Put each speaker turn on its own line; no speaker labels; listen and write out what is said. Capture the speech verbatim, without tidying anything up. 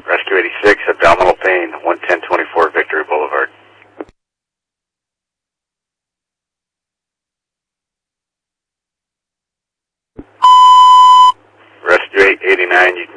Rescue eighty-six, abdominal pain, one ten twenty-four Victory Boulevard. Rescue eight eighty-nine, you can